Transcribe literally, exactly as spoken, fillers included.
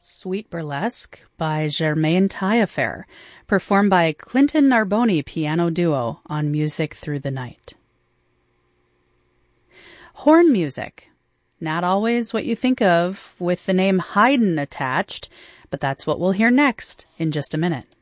Sweet Burlesque by Germaine Taillefer, performed by Clinton Narboni Piano Duo on Music Through the Night. Horn music. Not always what you think of with the name Haydn attached, but that's what we'll hear next in just a minute.